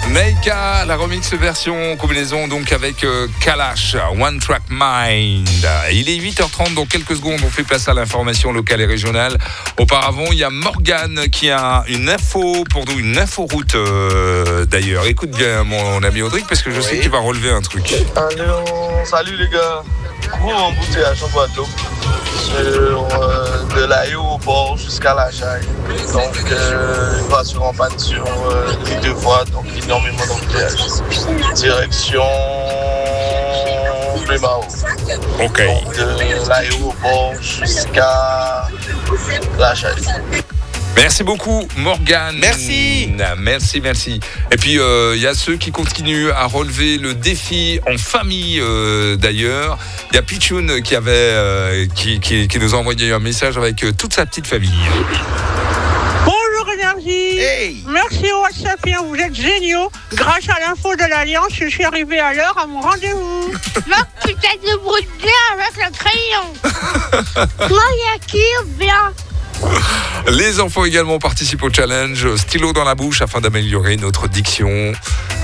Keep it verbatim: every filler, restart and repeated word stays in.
Neika, la remix version combinaison donc avec euh, Kalash, One Track Mind. Il est huit heures trente, dans quelques secondes on fait place à l'information locale et régionale. Auparavant, il y a Morgane qui a une info pour nous, une info route euh, d'ailleurs. Écoute bien mon ami Audric parce que je oui. sais que tu vas relever un truc. Allô, salut les gars. Gros embouteillage en bateau sur euh, de l'aéroport jusqu'à la Jaille. Donc, euh, une voiture en panne sur euh, les deux voies, donc énormément d'embouteillage. Direction Plumao. Ok. Donc, de l'aéroport jusqu'à la Jaille. Merci beaucoup Morgane. Merci. Merci, merci. Et puis il euh, y a ceux qui continuent à relever le défi en famille euh, d'ailleurs. Il y a Pichoun qui avait euh, qui, qui, qui nous a envoyé un message avec euh, toute sa petite famille. Bonjour Énergie. Hey. Merci au WhatsApp, vous êtes géniaux. Grâce à l'info de l'Alliance, je suis arrivé à l'heure à mon rendez-vous. Marc, tu t'es débrouillé bien avec le crayon. Moi, il y a qui bien. Les enfants également participent au challenge stylo dans la bouche afin d'améliorer notre diction.